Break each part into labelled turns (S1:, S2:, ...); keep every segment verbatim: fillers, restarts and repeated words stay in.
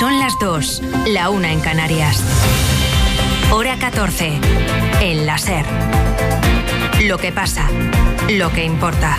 S1: Son las dos, la una en Canarias. Hora catorce, en la SER. Lo que pasa, lo que importa.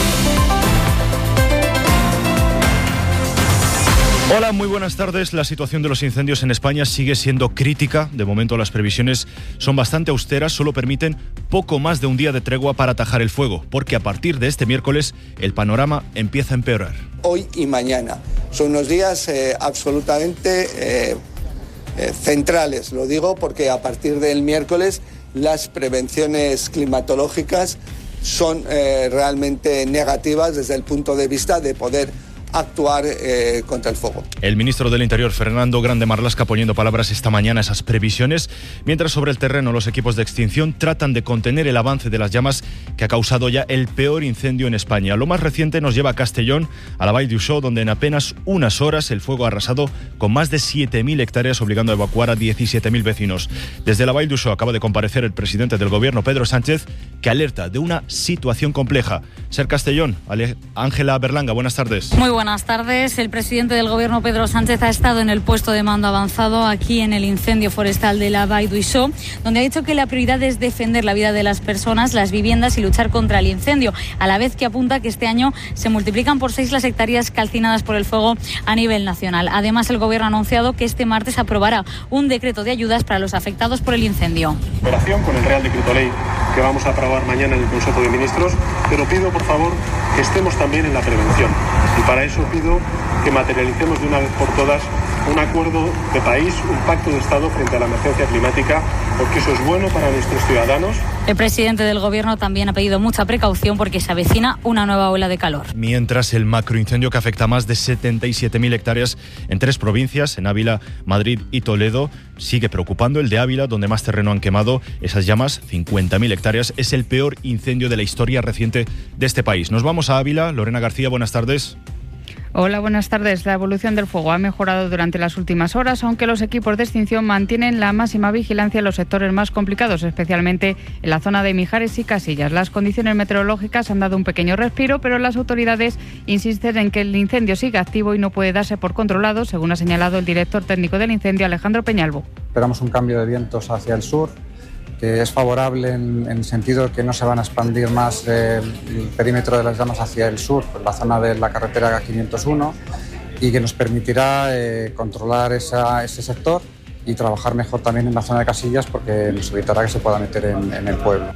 S2: Hola, muy buenas tardes. La situación de los incendios en España sigue siendo crítica. De momento las previsiones son bastante austeras, solo permiten poco más de un día de tregua para atajar el fuego, porque a partir de este miércoles el panorama empieza a empeorar.
S3: Hoy y mañana son unos días eh, absolutamente eh, eh, centrales, lo digo porque a partir del miércoles las prevenciones climatológicas son eh, realmente negativas desde el punto de vista de poder actuar eh, contra el fuego.
S2: El ministro del Interior, Fernando Grande Marlaska, poniendo palabras esta mañana a esas previsiones, mientras sobre el terreno los equipos de extinción tratan de contener el avance de las llamas que ha causado ya el peor incendio en España. Lo más reciente nos lleva a Castellón, a la Vall d'Uixó, donde en apenas unas horas el fuego ha arrasado con más de siete mil hectáreas, obligando a evacuar a diecisiete mil vecinos. Desde la Vall d'Uixó acaba de comparecer el presidente del gobierno, Pedro Sánchez, que alerta de una situación compleja. Ser Castellón, Ángela Berlanga, buenas tardes.
S4: Muy buenas tardes. El presidente del gobierno, Pedro Sánchez, ha estado en el puesto de mando avanzado aquí en el incendio forestal de la Vall d'Uixó, donde ha dicho que la prioridad es defender la vida de las personas, las viviendas y luchar contra el incendio, a la vez que apunta que este año se multiplican por seis las hectáreas calcinadas por el fuego a nivel nacional. Además, el gobierno ha anunciado que este martes aprobará un decreto de ayudas para los afectados por el incendio.
S5: Operación con el Real Decreto Ley que vamos a aprobar mañana en el Consejo de Ministros, pero pido por favor que estemos también en la prevención y para eso pido que materialicemos de una vez por todas un acuerdo de país, un pacto de Estado frente a la emergencia climática, porque eso es bueno para nuestros ciudadanos.
S4: El presidente del gobierno también ha pedido mucha precaución porque se avecina una nueva ola de calor.
S2: Mientras el macroincendio que afecta a más de setenta y siete mil hectáreas en tres provincias, en Ávila, Madrid y Toledo, sigue preocupando. El de Ávila, donde más terreno han quemado esas llamas, cincuenta mil hectáreas, es el peor incendio de la historia reciente de este país. Nos vamos a Ávila. Lorena García, buenas tardes.
S6: Hola, buenas tardes. La evolución del fuego ha mejorado durante las últimas horas, aunque los equipos de extinción mantienen la máxima vigilancia en los sectores más complicados, especialmente en la zona de Mijares y Casillas. Las condiciones meteorológicas han dado un pequeño respiro, pero las autoridades insisten en que el incendio sigue activo y no puede darse por controlado, según ha señalado el director técnico del incendio, Alejandro Peñalvo.
S7: Esperamos un cambio de vientos hacia el sur, que es favorable en, en el sentido que no se van a expandir más eh, el perímetro de las llamas hacia el sur, por la zona de la carretera quinientos uno, y que nos permitirá eh, controlar esa, ese sector y trabajar mejor también en la zona de Casillas, porque nos evitará que se pueda meter en, en el pueblo.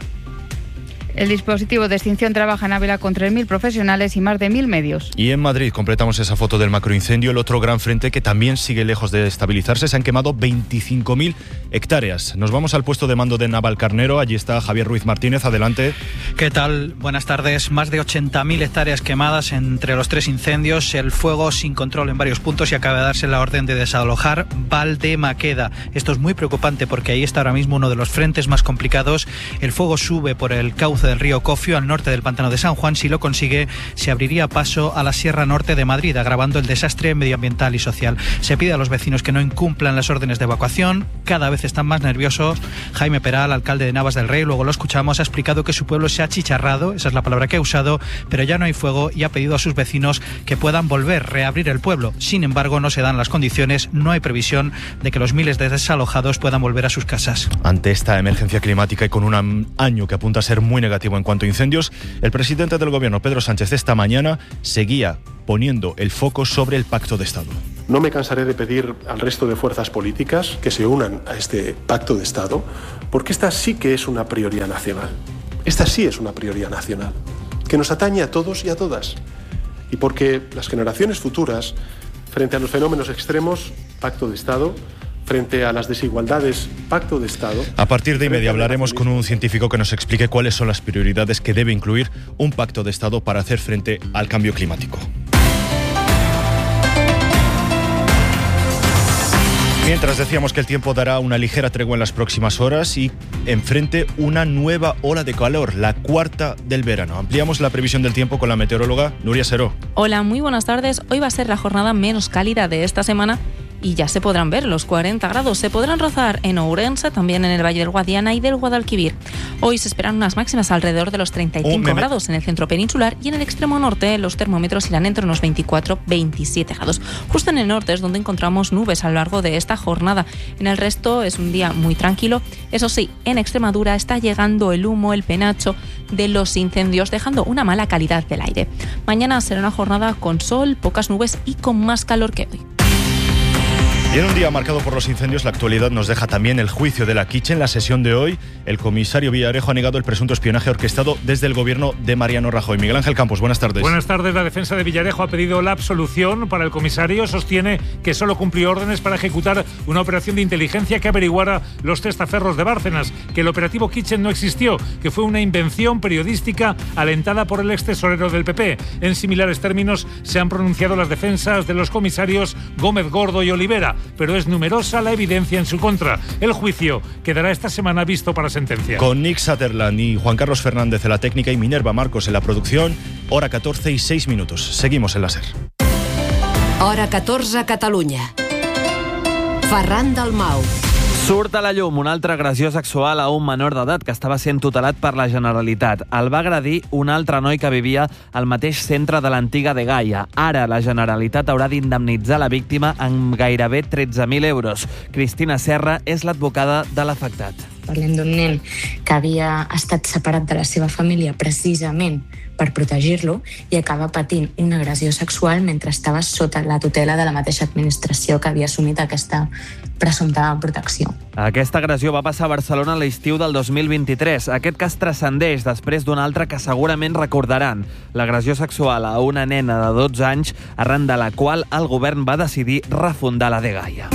S6: El dispositivo de extinción trabaja en Ávila con tres mil profesionales y más de mil medios.
S2: Y en Madrid completamos esa foto del macroincendio, el otro gran frente que también sigue lejos de estabilizarse. Se han quemado veinticinco mil hectáreas. Nos vamos al puesto de mando de Navalcarnero. Allí está Javier Ruiz Martínez. Adelante.
S8: ¿Qué tal? Buenas tardes. Más de ochenta mil hectáreas quemadas entre los tres incendios. El fuego sin control en varios puntos y acaba de darse la orden de desalojar Valdemaqueda. Esto es muy preocupante porque ahí está ahora mismo uno de los frentes más complicados. El fuego sube por el cauce del río Cofio al norte del pantano de San Juan. Si lo consigue, se abriría paso a la Sierra Norte de Madrid, agravando el desastre medioambiental y social. Se pide a los vecinos que no incumplan las órdenes de evacuación. Cada vez están más nerviosos. Jaime Peral, alcalde de Navas del Rey, luego lo escuchamos, ha explicado que su pueblo se ha achicharrado, esa es la palabra que ha usado, pero ya no hay fuego y ha pedido a sus vecinos que puedan volver, reabrir el pueblo. Sin embargo, no se dan las condiciones, no hay previsión de que los miles de desalojados puedan volver a sus casas.
S2: Ante esta emergencia climática y con un año que apunta a ser muy negativo en cuanto a incendios, el presidente del gobierno, Pedro Sánchez, esta mañana seguía poniendo el foco sobre el pacto de Estado.
S5: No me cansaré de pedir al resto de fuerzas políticas que se unan a este pacto de Estado, porque esta sí que es una prioridad nacional. Esta sí es una prioridad nacional, que nos atañe a todos y a todas. Y porque las generaciones futuras, frente a los fenómenos extremos, pacto de Estado. Frente a las desigualdades, pacto de Estado.
S2: A partir de inmediato hablaremos con un científico que nos explique cuáles son las prioridades que debe incluir un pacto de Estado para hacer frente al cambio climático. Mientras decíamos que el tiempo dará una ligera tregua en las próximas horas y enfrente una nueva ola de calor, la cuarta del verano. Ampliamos la previsión del tiempo con la meteoróloga Nuria Seró.
S9: Hola, muy buenas tardes. Hoy va a ser la jornada menos cálida de esta semana y ya se podrán ver los cuarenta grados. Se podrán rozar en Ourense, también en el Valle del Guadiana y del Guadalquivir. Hoy se esperan unas máximas alrededor de los treinta y cinco grados en el centro peninsular, y en el extremo norte los termómetros irán entre unos veinticuatro a veintisiete grados. Justo en el norte es donde encontramos nubes a lo largo de esta jornada. En el resto es un día muy tranquilo. Eso sí, en Extremadura está llegando el humo, el penacho de los incendios, dejando una mala calidad del aire. Mañana será una jornada con sol, pocas nubes y con más calor que hoy.
S2: Y en un día marcado por los incendios, la actualidad nos deja también el juicio de la Quiche. En la sesión de hoy, el comisario Villarejo ha negado el presunto espionaje orquestado desde el gobierno de Mariano Rajoy. Miguel Ángel Campos, buenas tardes.
S10: Buenas tardes. La defensa de Villarejo ha pedido la absolución para el comisario. Sostiene que solo cumplió órdenes para ejecutar una operación de inteligencia que averiguara los testaferros de Bárcenas, que el operativo Kitchen no existió, que fue una invención periodística alentada por el ex tesorero del P P. En similares términos se han pronunciado las defensas de los comisarios Gómez Gordo y Olivera, pero es numerosa la evidencia en su contra. El juicio quedará esta semana visto para sentencia.
S2: Con Nick Sutherland y Juan Carlos Fernández en la técnica y Minerva Marcos en la producción, hora catorce y seis minutos. Seguimos en la SER.
S11: Hora catorze, Catalunya. Ferran Dalmau.
S12: Surt a la llum una altra agressió sexual a un menor d'edat que estava sent tutelat per la Generalitat. El va agredir un altre noi que vivia al mateix centre de l'antiga de Gaia. Ara la Generalitat haurà d'indemnitzar la víctima amb gairebé tretze mil euros. Cristina Serra és l'advocada de l'afectat.
S13: Parlem d'un nen que havia estat separat de la seva família precisament per protegir-lo i acaba patint una agressió sexual mentre estava sota la tutela de la mateixa administració que havia assumit aquesta presumpta protecció.
S12: Aquesta agressió va passar a Barcelona a l'estiu del dos mil vint-i-tres. Aquest cas transcendeix després d'un altre que segurament recordaran, l'agressió sexual a una nena de dotze anys, arran de la qual el govern va decidir refundar la de Gaia.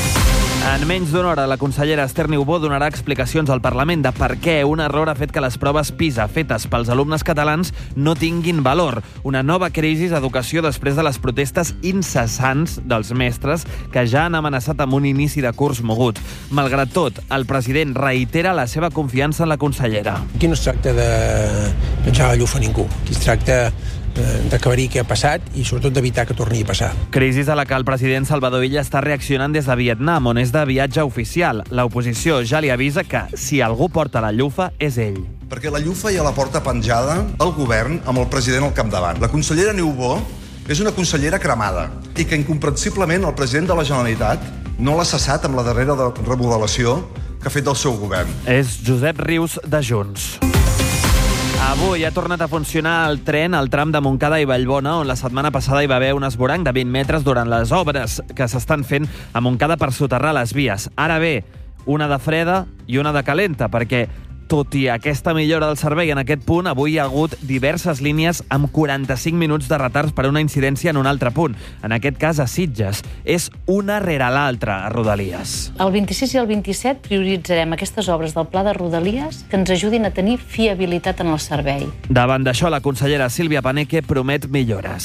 S12: En menys d'una hora, la consellera Esther Niubó donarà explicacions al Parlament de per què un error ha fet que les proves PISA fetes pels alumnes catalans no tinguin valor. Una nova crisi d'educació després de les protestes incessants dels mestres que ja han amenaçat amb un inici de curs mogut. Malgrat tot, el president reitera la seva confiança en la consellera.
S14: Aquí no es tracta de penjar la llufa a ningú. Aquí es tracta d'aclarir què ha passat i sobretot d'evitar que torni a passar.
S12: Crisi a la que el president Salvador Illa està reaccionant des de Vietnam, on és de viatge oficial. L'oposició ja li avisa que si algú porta la llufa és ell.
S15: Perquè la llufa ja la porta penjada el govern amb el president al capdavant. La consellera Niubó és una consellera cremada i que incomprensiblement el president de la Generalitat no l'ha cessat amb la darrera remodelació que ha fet del seu govern.
S12: És Josep Rius de Junts. Avui ha tornat a funcionar el tren al tram de Montcada i Vallbona, on la setmana passada hi va haver un esvoranc de vint metres durant les obres que s'estan fent a Montcada per soterrar les vies. Ara bé, una de freda i una de calenta, perquè tot i aquesta millora del servei en aquest punt, avui hi ha hagut diverses línies amb quaranta-cinc minuts de retards per una incidència en un altre punt. En aquest cas, a Sitges. És una rere l'altra a Rodalies.
S16: El vint-i-sis i el vint-i-set prioritzarem aquestes obres del Pla de Rodalies que ens ajudin a tenir fiabilitat en el servei.
S12: Davant d'això, la consellera Sílvia Paneque promet millores.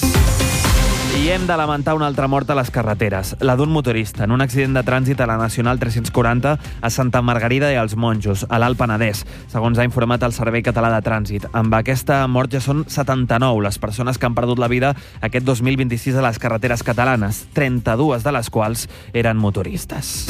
S12: I hem de lamentar una altra mort a les carreteres, la d'un motorista, en un accident de trànsit a la Nacional tres-cents quaranta a Santa Margarida i els Monjos, a l'Alt Penedès, segons ha informat el Servei Català de Trànsit. Amb aquesta mort ja són setanta-nou les persones que han perdut la vida aquest dos mil vint-i-sis a les carreteres catalanes, trenta-dues de les quals eren motoristes.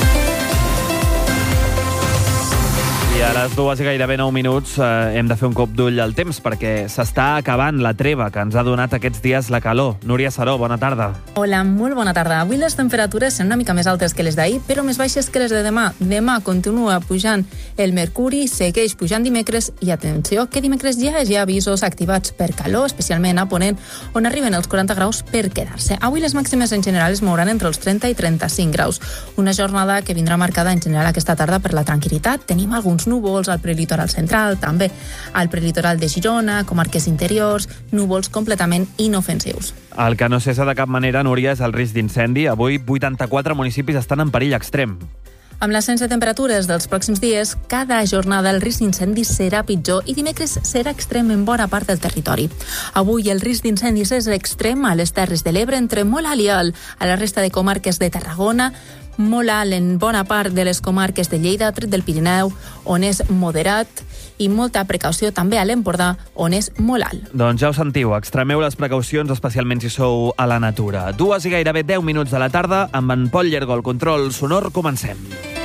S12: I a les dues i gairebé nou minuts eh, hem de fer un cop d'ull al temps perquè s'està acabant la treva que ens ha donat aquests dies la calor. Núria Saró, bona tarda.
S17: Hola, molt bona tarda. Avui les temperatures són una mica més altes que les d'ahir, però més baixes que les de demà. Demà continua pujant el mercuri, segueix pujant dimecres i atenció que dimecres ja hi ha avisos activats per calor, especialment a Ponent, on arriben els quaranta graus per quedar-se. Avui les màximes en general es mouran entre els trenta i trenta-cinc graus. Una jornada que vindrà marcada en general aquesta tarda per la tranquil·litat. Tenim alguns núvols al prelitoral central, també al prelitoral de Girona, comarques interiors, núvols completament inofensius.
S12: El que no cessa de cap manera, Núria, és el risc d'incendi. Avui vuitanta-quatre municipis estan en perill extrem.
S17: Amb l'ascens de temperatures dels pròxims dies, cada jornada el risc d'incendi serà pitjor i dimecres serà extrem en bona part del territori. Avui el risc d'incendis és extrem a les Terres de l'Ebre, entre molt alt i alt a la resta de comarques de Tarragona, molt alt en bona part de les comarques de Lleida, tret del Pirineu, on és moderat, i molta precaució també a l'Empordà, on és molt alt.
S12: Doncs ja ho sentiu, extremeu les precaucions, especialment si sou a la natura. Dues i gairebé deu minuts de la tarda, amb en Pol Llergo al control sonor, comencem.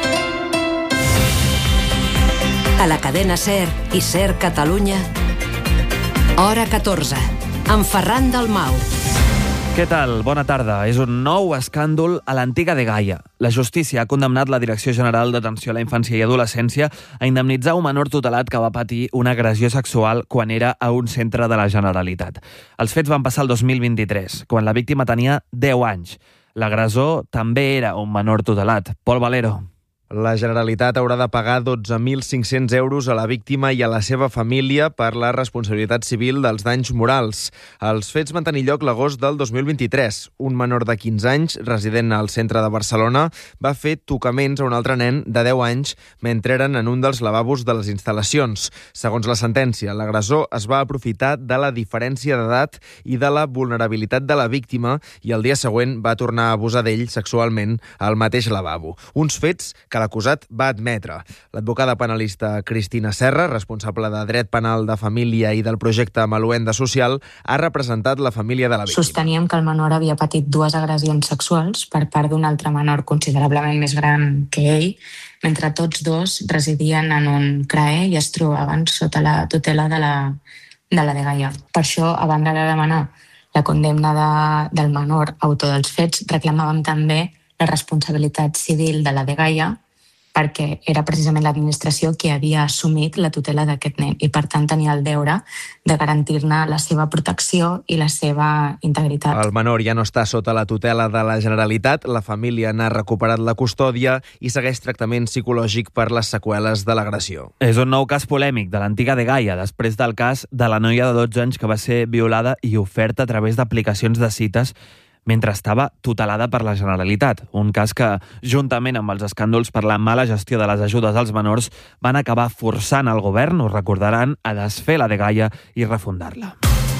S11: A la cadena SER i SER Catalunya, hora catorze, amb Ferran Dalmau.
S12: Què tal? Bona tarda. És un nou escàndol a l'antiga dgaia. La justícia ha condemnat la Direcció General d'Atenció a la Infància i Adolescència a indemnitzar un menor tutelat que va patir una agressió sexual quan era a un centre de la Generalitat. Els fets van passar el dos mil vint-i-tres, quan la víctima tenia deu anys. L'agressor també era un menor tutelat. Pol Valero.
S18: La Generalitat haurà de pagar dotze mil cinc-cents euros a la víctima i a la seva família per la responsabilitat civil dels danys morals. Els fets van tenir lloc l'agost del dos mil vint-i-tres. Un menor de quinze anys, resident al centre de Barcelona, va fer tocaments a un altre nen de deu anys mentre eren en un dels lavabos de les instal·lacions. Segons la sentència, l'agressor es va aprofitar de la diferència d'edat i de la vulnerabilitat de la víctima i el dia següent va tornar a abusar d'ell sexualment al mateix lavabo. Uns fets que l'acusat va admetre. L'advocada penalista Cristina Serra, responsable de dret penal de família i del projecte Maluenda Social, ha representat la família de la víctima.
S13: Sosteníem que el menor havia patit dues agressions sexuals per part d'un altre menor considerablement més gran que ell, mentre tots dos residien en un C R A E i es trobaven sota la tutela de la, de la dgaia. Per això, a banda de demanar la condemna de, del menor autor dels fets, reclamàvem també la responsabilitat civil de la dgaia, perquè era precisament l'administració qui havia assumit la tutela d'aquest nen i, per tant, tenia el deure de garantir-ne la seva protecció i la seva integritat.
S18: El menor ja no està sota la tutela de la Generalitat, la família n'ha recuperat la custòdia i segueix tractament psicològic per les seqüeles de l'agressió.
S12: És un nou cas polèmic de l'antiga dgaia, després del cas de la noia de dotze anys que va ser violada i oferta a través d'aplicacions de cites mentre estava tutelada per la Generalitat. Un cas que, juntament amb els escàndols per la mala gestió de les ajudes als menors, van acabar forçant el govern, ho recordaran, a desfer la dgaia i refundar-la.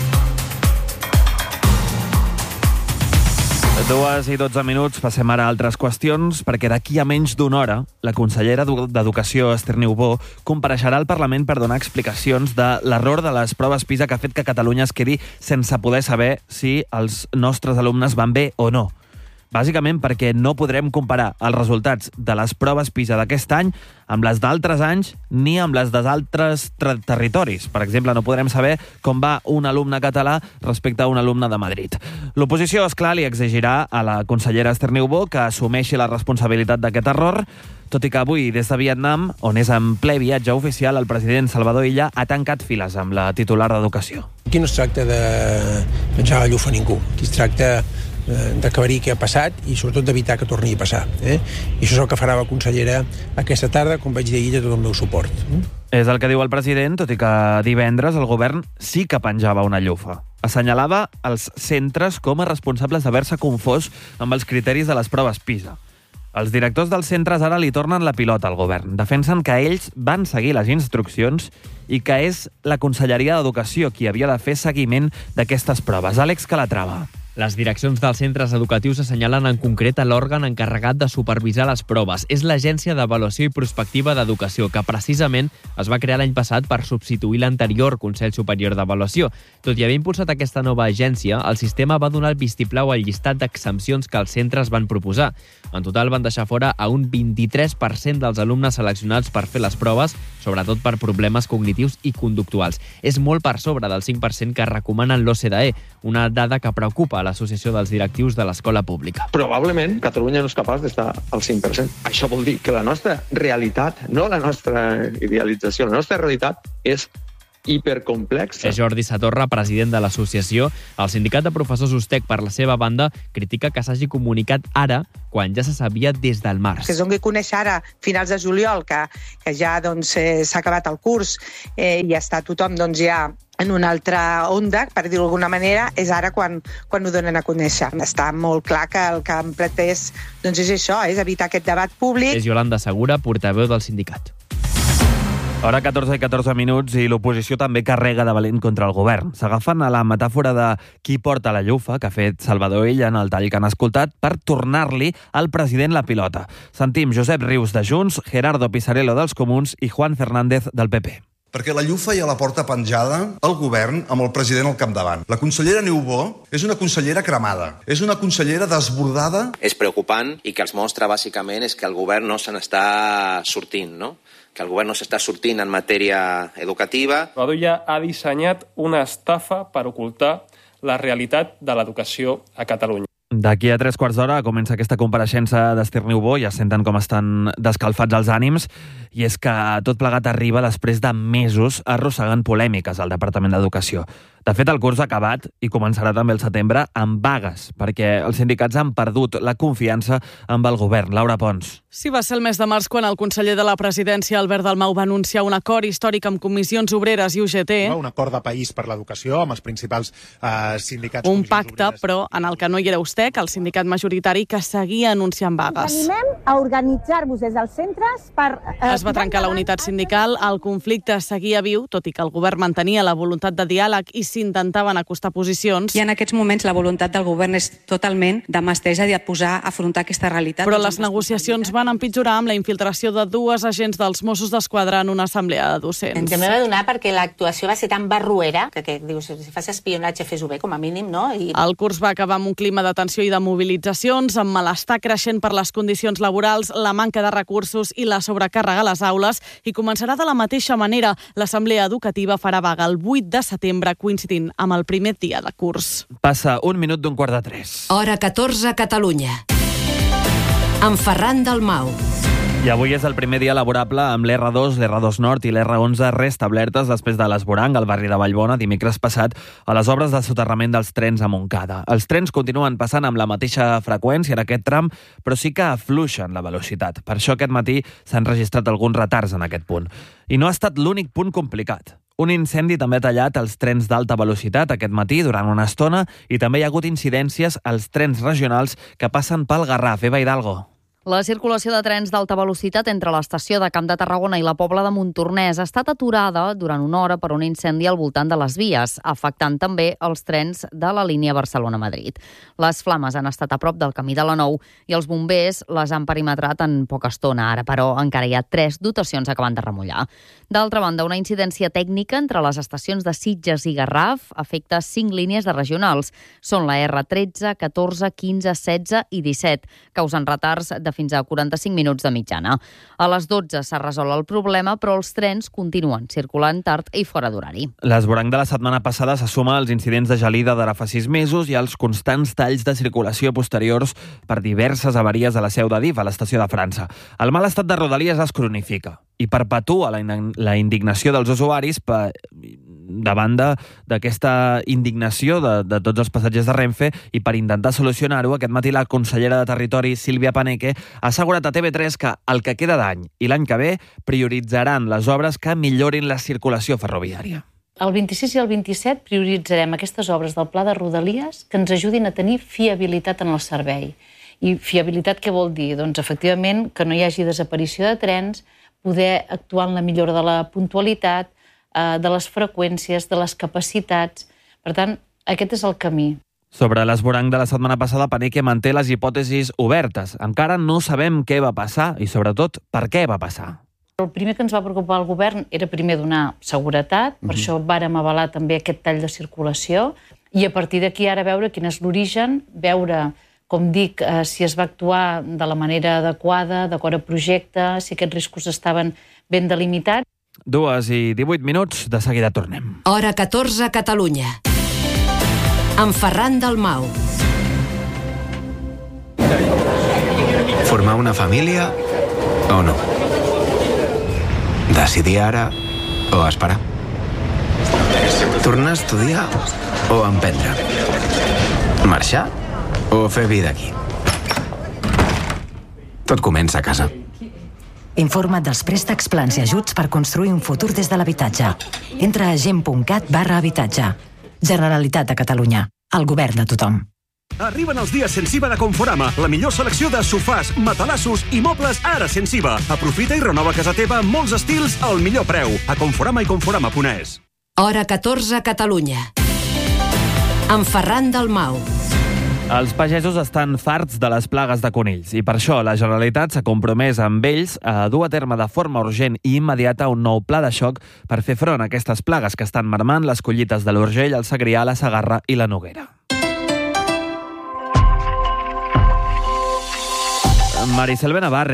S12: Dues i dotze minuts, passem ara a altres qüestions, perquè d'aquí a menys d'una hora la consellera d'Educació, Esther Niubó, compareixerà al Parlament per donar explicacions de l'error de les proves PISA que ha fet que Catalunya es quedi sense poder saber si els nostres alumnes van bé o no. Bàsicament perquè no podrem comparar els resultats de les proves PISA d'aquest any amb les d'altres anys ni amb les d'altres territoris. Per exemple, no podrem saber com va un alumne català respecte a un alumne de Madrid. L'oposició, esclar, li exigirà a la consellera Esther Niubó que assumeixi la responsabilitat d'aquest error, tot i que avui, des de Vietnam, on és en ple viatge oficial, el president Salvador Illa ha tancat files amb la titular d'Educació.
S14: Aquí no es tracta de menjar la llufa a ningú. Aquí es tracta d'aclarir què ha passat i sobretot d'evitar que torni a passar. Eh? I això és el que farà la consellera aquesta tarda, com vaig dir ahir, de tot el meu suport. Eh?
S12: És el que diu el president, tot i que divendres el govern sí que penjava una llufa. Assenyalava els centres com a responsables d'haver-se confós amb els criteris de les proves PISA. Els directors dels centres ara li tornen la pilota al govern. Defensen que ells van seguir les instruccions i que és la Conselleria d'Educació qui havia de fer seguiment d'aquestes proves. Àlex Calatrava.
S19: Les direccions dels centres educatius assenyalen en concret a l'òrgan encarregat de supervisar les proves. És l'Agència d'Avaluació i Prospectiva d'Educació, que precisament es va crear l'any passat per substituir l'anterior Consell Superior d'Avaluació. Tot i haver impulsat aquesta nova agència, el sistema va donar el vistiplau al llistat d'exempcions que els centres van proposar. En total van deixar fora a un vint-i-tres per cent dels alumnes seleccionats per fer les proves, sobretot per problemes cognitius i conductuals. És molt per sobre del cinc per cent que recomanen l'O C D E, una dada que preocupa a l'Associació dels Directius de l'Escola Pública.
S20: Probablement Catalunya no és capaç d'estar al cinc per cent. Això vol dir que la nostra realitat, no la nostra idealització, la nostra realitat és hipercomplexa.
S19: És Jordi Satorra, president de l'associació. El sindicat de professors USTEC, per la seva banda, critica que s'hagi comunicat ara, quan ja se sabia des del març.
S21: Que es doni a conèixer ara, finals de juliol, que, que ja doncs, eh, s'ha acabat el curs eh, i està tothom doncs, ja en una altra onda, per dir-ho d'alguna manera, és ara quan, quan ho donen a conèixer. Està molt clar que el que em pretès doncs és això, és evitar aquest debat públic.
S19: És Yolanda Segura, portaveu del sindicat.
S12: Hora catorze i catorze minuts i l'oposició també carrega de valent contra el govern. S'agafen a la metàfora de qui porta la llufa, que ha fet Salvador Illa en el tall que han escoltat, per tornar-li al president la pilota. Sentim Josep Rius de Junts, Gerardo Pisarello dels Comuns i Juan Fernández del P P.
S15: perquè la llufa i a la porta penjada el govern amb el president al capdavant. La consellera Niubó és una consellera cremada, és una consellera desbordada.
S1: És preocupant i que els mostra bàsicament és que el govern no se n'està sortint, no? Que el govern no s'està sortint en matèria educativa.
S22: Badulla ha dissenyat una estafa per ocultar la realitat de l'educació a Catalunya.
S12: D'aquí a tres quarts d'hora comença aquesta compareixença d'Esther Niubó, ja senten com estan descalfats els ànims, i és que tot plegat arriba després de mesos arrossegant polèmiques al Departament d'Educació. De fet, el curs ha acabat i començarà també el setembre amb vagues, perquè els sindicats han perdut la confiança amb el govern. Laura Pons.
S23: Sí, va ser el mes de març quan el conseller de la presidència, Albert Dalmau, va anunciar un acord històric amb comissions obreres i U G T.
S24: Un acord de país per l'educació amb els principals eh, sindicats.
S23: Un pacte, obreres. Però en el que no hi era Ustec, el sindicat majoritari, que seguia anunciant vagues.
S25: Us animem a organitzar-vos des dels centres per...
S23: Eh, es va trencar la unitat sindical, el conflicte seguia viu, tot i que el govern mantenia la voluntat de diàleg i s'intentaven acostar posicions.
S26: I en aquests moments la voluntat del govern és totalment de mà estesa i de posar a afrontar aquesta realitat.
S23: Però les negociacions van empitjorar amb la infiltració de dues agents dels Mossos d'Esquadra en una assemblea de docents.
S27: Ens hem d'adonar perquè l'actuació va ser tan barruera que, que dius, si fas espionatge, fes-ho bé, com a mínim, no? I...
S23: El curs va acabar amb un clima de tensió i de mobilitzacions, amb malestar creixent per les condicions laborals, la manca de recursos i la sobrecàrrega a les aules, i començarà de la mateixa manera. L'assemblea educativa farà vaga el vuit de setembre, coincidint amb el primer dia de curs.
S12: Passa un minut d'un quart de tres.
S11: Hora catorze a Catalunya. Amb Ferran Dalmau.
S12: I avui és el primer dia laborable amb l'R dos, l'R dos Nord i l'R onze restablertes després de l'esborang al barri de Vallbona dimecres passat a les obres de soterrament dels trens a Montcada. Els trens continuen passant amb la mateixa freqüència en aquest tram, però sí que afluixen la velocitat. Per això aquest matí s'han registrat alguns retards en aquest punt. I no ha estat l'únic punt complicat. Un incendi també ha tallat els trens d'alta velocitat aquest matí durant una estona i també hi ha hagut incidències als trens regionals que passen pel Garraf. Eva Hidalgo.
S28: La circulació de trens d'alta velocitat entre l'estació de Camp de Tarragona i la Pobla de Montornès ha estat aturada durant una hora per un incendi al voltant de les vies, afectant també els trens de la línia Barcelona-Madrid. Les flames han estat a prop del camí de la Nou i els bombers les han perimetrat en poca estona. Ara, però, encara hi ha tres dotacions acabant de remullar. D'altra banda, una incidència tècnica entre les estacions de Sitges i Garraf afecta cinc línies de regionals. Són la R tretze, catorze, quinze, setze i disset, causant retards de fins a quaranta-cinc minuts de mitjana. A les dotze s'ha resolt el problema, però els trens continuen circulant tard i fora d'horari.
S12: L'esborang de la setmana passada se suma als incidents de gelida d'ara fa sis mesos i als constants talls de circulació posteriors per diverses avaries a la seu d'Adif, a l'estació de França. El mal estat de Rodalies es cronifica i perpetua la, la indignació dels usuaris per, davant d'aquesta indignació de, de tots els passatgers de Renfe, i per intentar solucionar-ho, aquest matí la consellera de Territori, Sílvia Paneque, ha assegurat a T V tres que el que queda d'any i l'any que ve prioritzaran les obres que millorin la circulació ferroviària.
S16: El vint-i-sis i el vint-i-set prioritzarem aquestes obres del Pla de Rodalies que ens ajudin a tenir fiabilitat en el servei. I fiabilitat què vol dir? Doncs efectivament que no hi hagi desaparició de trens, poder actuar en la millora de la puntualitat, de les freqüències, de les capacitats. Per tant, aquest és el camí.
S12: Sobre l'esborang de la setmana passada, Paneque manté les hipòtesis obertes. Encara no sabem què va passar i, sobretot, per què va passar.
S16: El primer que ens va preocupar al govern era primer donar seguretat, per això vàrem avalar també aquest tall de circulació, i a partir d'aquí ara veure quin és l'origen, veure, com dic, eh, si es va actuar de la manera adequada, d'acord a projecte, si aquests riscos estaven ben delimitats.
S12: Dues i divuit minuts, de seguida tornem.
S11: Hora catorze a Catalunya. Amb Ferran Dalmau.
S29: Formar una família o no? Decidir ara o esperar? Tornar a estudiar o emprendre? Marxar o fer vida aquí? Tot comença a casa.
S30: Informa't dels préstecs, plans i ajuts per construir un futur des de l'habitatge. Entra a gent.cat barra habitatge. Generalitat de Catalunya. El govern de tothom.
S31: Arriben els dies Sensiva de Conforama, la millor selecció de sofàs, matalassos i mobles ara Sensiva. Aprofita i renova casa teva amb molts estils al millor preu. A Conforama i Conforama punt es.
S11: Hora catorze a Catalunya. Amb Ferran Dalmau.
S12: Els pagesos estan farts de les plagues de conills i per això la Generalitat s'ha compromès amb ells a dur a terme de forma urgent i immediata un nou pla de xoc per fer front a aquestes plagues que estan marmant les collites de l'Urgell, el Segrià, la Segarra i la Noguera. Maricel Benavarre,